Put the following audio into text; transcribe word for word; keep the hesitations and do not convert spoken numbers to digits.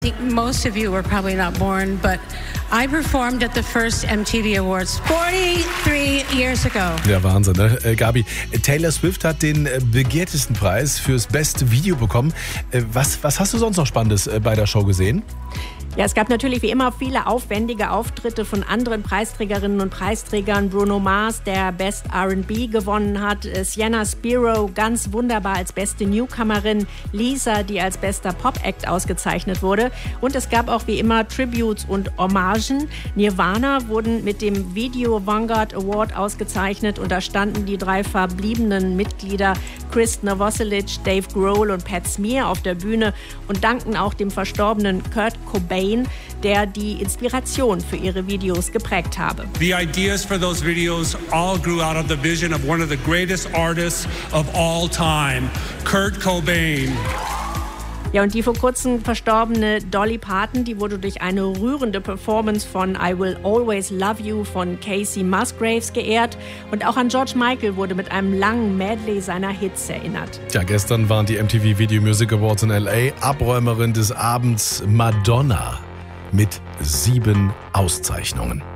I think most of you were probably not born, but I performed at the first M T V Awards forty-three years ago. Ja, Wahnsinn, ne? Äh, Gabi, Taylor Swift hat den äh, begehrtesten Preis fürs beste Video bekommen. Äh, was, was hast du sonst noch Spannendes äh, bei der Show gesehen? Ja, es gab natürlich wie immer viele aufwendige Auftritte von anderen Preisträgerinnen und Preisträgern. Bruno Mars, der Best R and B gewonnen hat. Sienna Spiro, ganz wunderbar als beste Newcomerin. Lisa, die als bester Pop-Act ausgezeichnet wurde. Und es gab auch wie immer Tributes und Hommagen. Nirvana wurden mit dem Video Vanguard Award ausgezeichnet. Und da standen die drei verbliebenen Mitglieder Chris Novoselic, Dave Grohl und Pat Smear auf der Bühne und danken auch dem verstorbenen Kurt Cobain, der die Inspiration für ihre Videos geprägt habe. The ideas for those videos all grew out of the vision of one of the greatest artists of all time, Kurt Cobain. Ja, und die vor kurzem verstorbene Dolly Parton, die wurde durch eine rührende Performance von I Will Always Love You von Casey Musgraves geehrt. Und auch an George Michael wurde mit einem langen Medley seiner Hits erinnert. Ja, gestern waren die M T V Video Music Awards in L A. Abräumerin des Abends Madonna mit sieben Auszeichnungen.